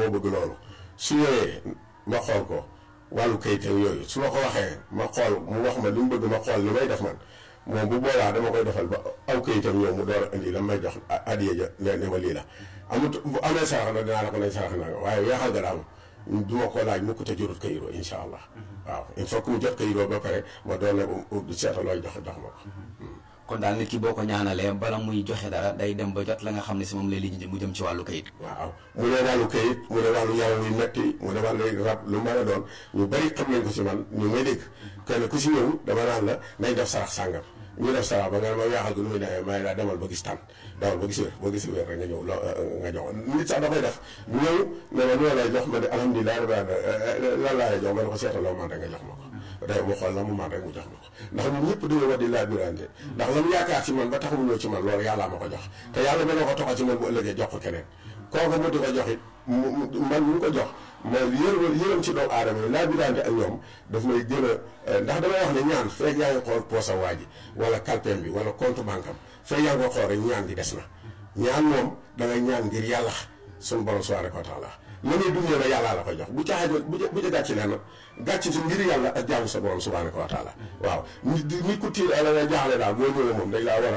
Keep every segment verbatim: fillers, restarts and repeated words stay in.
moo bëgg loolu su ñëwee ma xool ko wàllu kayitam yooyu su ma ko waxee ma xool mu wax ma li mu bëgg ma xool li may def man moom bu boolaa dama koy defal ba aw kayitam ñëw mu door a indi la may jox adiya ja ne ne ma lii la amut bu amee sarax na dinaa la ko nañ sarax na nga waaye weexal ga daam du ma ko laaj mu ko te jurut kayiroo insha allah waaw il faut que mu jot kayiroo ba pare ma doon ne seeta looy jox jox ma ko. kon daal nit ki boo ko ñaanalee bala muy joxe dara day dem ba jot la nga xam ne si moom lay lijjanti mu jëm ci wàllu kayit. waaw mu ne wàllu kayit mu ne wàllu yaram yu metti mu ne wàllu rab lu mën a doon ñu bari xam nañ ko si man ñu may dégg kenn ku si ñëw dama naan la nañ def sarax sàngam ñu def sarax ba nga ne ma weexal gi nu muy demee may la demal ba gis tànn demal ba gis wér boo gis wér rek nga ñëw loo nga jox nit sax da koy def ñëw ne ma ñoo lay jox ma ne alhamdulilah lan laa lay jox ma ne ko seetaloo man rek nga jox ma ko day mu xool la mu man rek mu jox ma ko ndax ñun ñëpp dañoo war di laa birante ndax la mu yaakaar ci man ba tax mu ñëw ci man loolu yàllaa ma ko jox te yàlla mën na ko toxal ci man bu ëllëgee jox ko keneen kooku mu di ko jox it man mu ko jox mais yërëm yërëm ci doomu aadama yi laa birante ak ñoom daf may gën a ndax damay wax ne ñaan fekk yaa ngi xool poosa waa ji wala kalpeem bi wala compte banque am fekk yaa ngi ko xool rek ñaan di des na ñaan moom dangay ñaan ngir yàlla suñu borom subhanahu wa taala la ngay dundee la yàllaa la koy jox bu caaxaan bu bu ca gàcc leen gàcc ci ngir yàlla ak jaamu sa borom subhanahu wa taala waaw nit nit ku tiir ala nga jaaxle daal boo ñëwee moom dañ laa war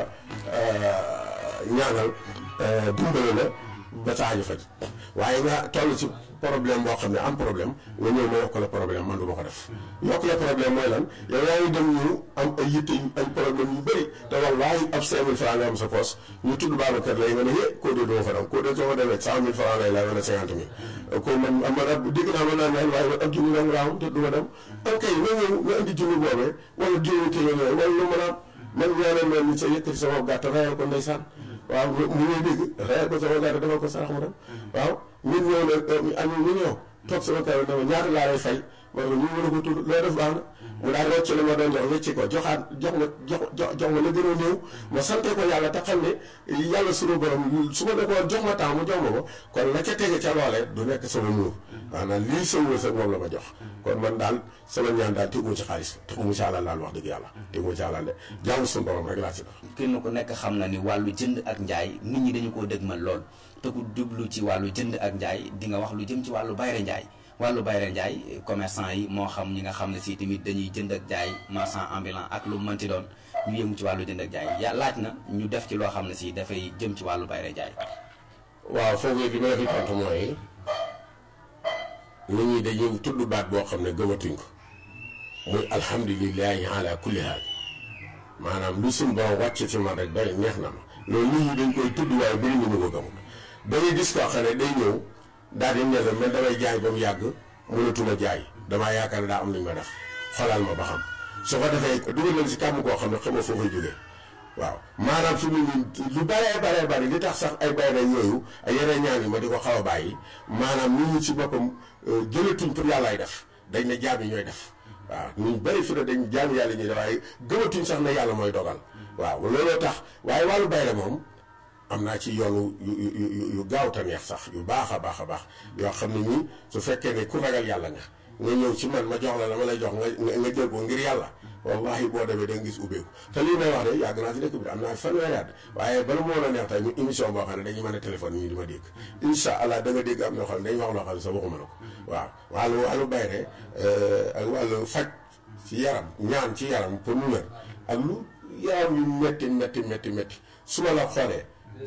a ñaanal dimbale la ba saaju faj waaye nga toll ci problème boo xam ne am problème nga ñëw ma yokk la problème man du ma ko def yokk la problème mooy lan yow yaa ngi dem ñu am ay yitte ay problème yu bëri te wallaahi ab cinq mille francs nga am sa poche ñu tudd Babacar lay nga ne hé koo dee doo fa dem koo dee soo fa demee cent mille francs lay lay wala cinquante mille ko man am na dégg naa ma naan waaye man am junni dong laa am te du ma dem am kay nga ñëw nga indi junni boobee wala juróomi téeméer yooyu wala lu mën a am man ñaanal ma ni sa yëkkati sa bopp gàtt rayal ko ndeysaan waaw mu ngay dégg rayal ko sama gàtt defal ko sarax mu dem waaw ñun ñëw na am ñu ñëw toog sama kër dama ñaata laa lay fay ma ne ko ñu mën a ko tudd loo def baax na mu daal rocc la ma doon jox wecci ko joxaat jox ma jox jox ma la gën a néew ma sante ko yàlla te xam ne yàlla suñu borom su ma ne ko jox ma temps mu jox ma ko kon la ca tege ca loolee du nekk sama nuur maanaam lii sama wërsëg moom la ma jox kon man daal sama ñaan daal tegu ci xaalis tegu ci àlal daal wax dëgg yàlla tegu ci àlal de jaamu suñu borom rek laa ci def. kenn ku nekk xam na ni wàllu jënd ak njaay nit ñi dañu koo dëgmal lool te ku jublu ci wàllu jënd ak njaay di nga wax lu jëm ci wàllu bayre njaay wàllu bayre njaay commerçant yi moo xam ñi nga xam ne si tamit dañuy jënd ak jaay marchand ambulant ak lu mënti doon ñu yëngu ci wàllu jënd ak jaay ya laaj na ñu def ci loo xam ne si dafay jëm ci wàllu bayre njaay. waaw foofu bi ma la fi tontu mooy nit ñi dañuy tudd baat boo xam ne gëmatuñ ko muy alhamdulilahi ala kulli haal maanaam lu suñ borom wàcc ci man rek doy neex na ma loolu nit ñi dañ koy tudd waaye bëri ñu ñu ko gëmut dañuy gis koo xam ne day ñëw daal di ne la man damay jaay ba mu yàgg mënatuma jaay damaa yaakaar ne daa am lu ñu ma def xoolal ma ba xam su ko defee dugal leen si kàmm koo xam ne xamoo foo koy jógee waaw maanaam fi mu ne lu baree baree bari li tax sax ay bayre yooyu ay yeneen ñaan yi ma di ko xaw a bàyyi maanaam nit ñi ci boppam jëlatuñ pour yàllaay def dañ ne jaam yi ñooy def waaw ñu bëri fi ne dañ jaam yàlla ñuy def waaye gëmatuñ sax ne yàlla mooy dogal waaw looloo tax waaye wàllu bayre moom am naa ci yoonu yu yu yu gaaw ta neex sax yu baax a baax a baax yoo xam ne nii su fekkee ne ku ragal yàlla nga nga ñëw ci man ma jox la la ma lay jox nga nga jël ko ngir yàlla wallahi boo demee da nga gis ubbeeku te lii may wax de yàgg naa ci dëkk bi am naa fanweeri at waaye bala moo la neex tey ñu émission boo xam ne dañuy mën a téléphone ñu di ma dégg incha allah da nga dégg am na xam ne dañuy wax loo xam ne sax waxuma la ko waaw wàllu wàllu bayre ak wàllu faj ci yaram ñaan ci yaram pour mu wér ak lu yaram yu métti métti métti métti su ma la xoolee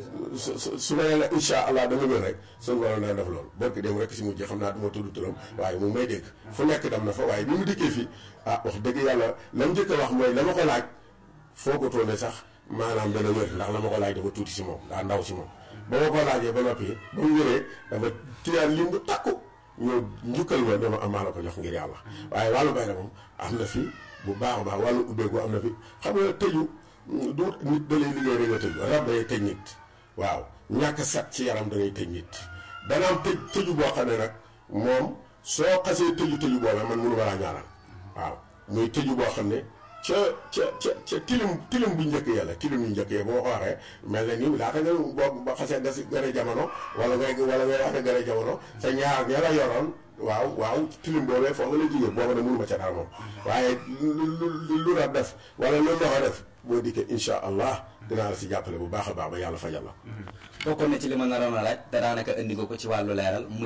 su su su ma nee la incha allah da nga wér rek suñu borom dana def loolu bokk dem rek si mujj xam naa du ma tudd turam waaye mu may dégg fu nekk dem na fa waaye bi mu dikkee fii ah wax dëgg yàlla la mu njëkk a wax mooy la ma ko laaj foo ko toone sax maanaam dana wér ndax la ma ko laaj dafa tuuti si moom daa ndaw si moom ba ma ko laajee ba noppi ba mu wéree dafa tiyaan lim bu takku ñëw njukkal ma dama am maa la ko jox ngir yàlla waaye wàllu bay la moom am na fi bu baax a baax wàllu ubbeeku am na fi xam nga tëju du nit da lay liggéey rek nga tëju rab day tëj nit waaw ñàkk set ci yaram da ngay tëj nit dana am tëj tëju boo xam ne nag moom soo xasee tëju tëju boobee man mënu ma laa ñaanal waaw muy tëju boo xam ne ca ca ca ca tilim tilim bu njëkk yàlla tilim yu njëkk yi boo ko waxee mel na ni laata nga boo ba xasee gas gën a jamono wala ngay wala ngay wax ne gën a jamono sa ñaar ña la yoroon waaw waaw tilim boobee foo nga la jigéen booba ne mënu ma ca dara moom waaye lu lu rab def wala lu loxo def boo dikkee incha allah dinaa la si jàppale bu baax a baax ba yàlla fajal la. bokkoon na ci li ma naroon a laaj te daanaka indi nga ko ci wàllu leeral.